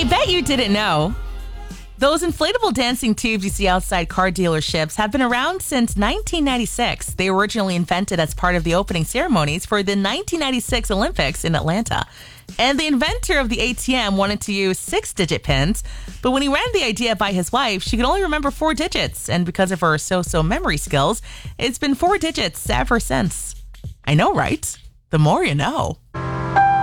Bet you didn't know. Those inflatable dancing tubes you see outside car dealerships have been around since 1996. They were originally invented as part of the opening ceremonies for the 1996 Olympics in Atlanta. And the inventor of the ATM wanted to use 6-digit pins, but when he ran the idea by his wife, she could only remember 4 digits. And because of her so-so memory skills, it's been 4 digits ever since. I know, right? The more you know.